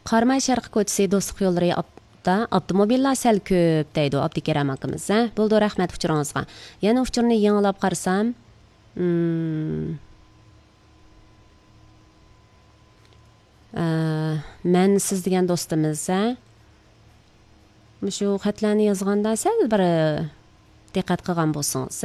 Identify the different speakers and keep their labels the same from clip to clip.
Speaker 1: Qarmay Sharq ko'chasi do'stlik yo'llari avtomobillar sal ko'p deydi Abdukaram akamiz. Bo'ldi, rahmat uchuringizga. Yana uchurni yanglab qarasam, men siz degan do'stimiz, shu xatlarni yozganda sal bir diqqat qilgan bo'lsangiz,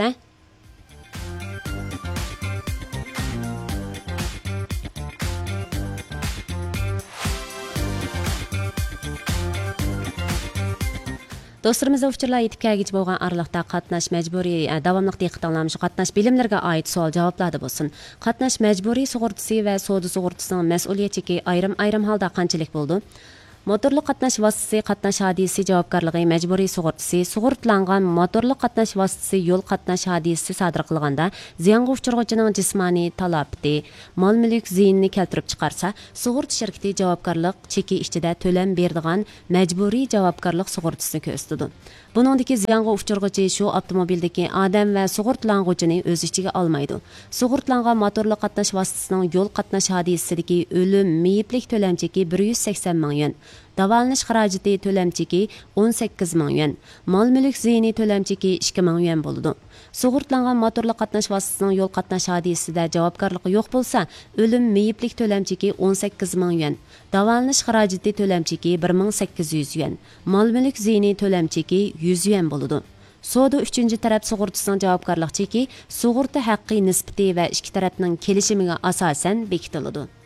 Speaker 1: Dostlarımızda uçurlar yetib kelgichi bo'lgan araliqda qatnash majburiy davomli diqqat qilamiz. Qatnash bilimlariga oid savol javoblarda bo'lsin. Qatnash majburiy sug'urtasi va savdo sug'urtasining mas'uliyati ayrim holda qanchalik bo'ldi? Motorli qatnash vositasi qatnash hodisasi javobgarligi majburiy sug'urtasi sug'urtlangan motorli qatnash vositasi yo'l qatnash hodisasi sodir qilganda ziyonga uchirg'uvchining jismoniy talabati mol mulk ziyinini keltirib chiqarsa sug'urta shirkati javobgarlik cheki ichida to'lam beradigan majburiy javobgarlik sug'urtasini ko'rsatadi. Buningdagi ziyonga uchirg'uvchi shu avtomobildagi odam va sug'urtlanuvchini o'z ichiga olmaydi. Sug'urtlangan motorli qatnash vositasining yo'l qatnash hodisasidagi o'lim miyiblik to'lam cheki 180 ming yuan. Davolanish xarajati to'lamchiki 18 ming yuan. Mol mulk ziyini to'lamchiki 2 ming yuan bo'ladi. Sug'urtlangan motorli qatnash vositasining yo'l qatnash hodisasida javobgarligi yo'q bo'lsa, o'lim miyiblik to'lamchiki 18 ming yuan. Davolanish xarajati to'lamchiki 1800 yuan. Mol mulk ziyini to'lamchiki 100 yuan bo'ladi. Savdo 3-taraf sug'urtasining javobgarlik cheki sug'urta haqqi nisbati va ikki tarafning kelishimiga asosan bekitiladi.